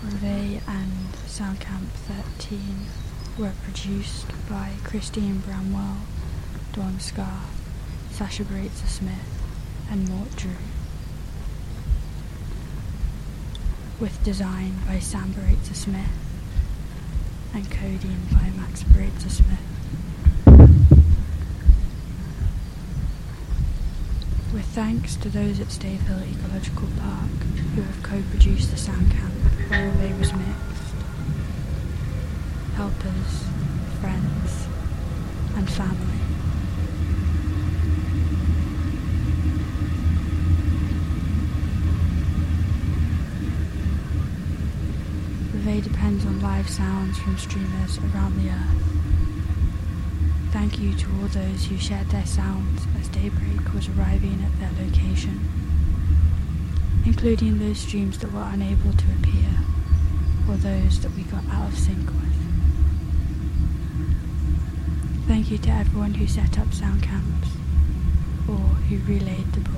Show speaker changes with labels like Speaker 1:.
Speaker 1: Reveille and Sound Camp 13 were produced by Christine Bramwell, Dawn Scarf, Sasha Breitzer-Smith and Mort Drew, with design by Sam Breitzer-Smith and coding by Max Breitzer-Smith, with thanks to those at Stave Hill Ecological Park who have co-produced the sound camp where Reveille was mixed, helpers, friends and family. Reveille depends on live sounds from streamers around the earth. Thank you to all those who shared their sounds as daybreak was arriving at their location, including those streams that were unable to appear or those that we got out of sync with. Thank you to everyone who set up sound camps or who relayed the broadcast.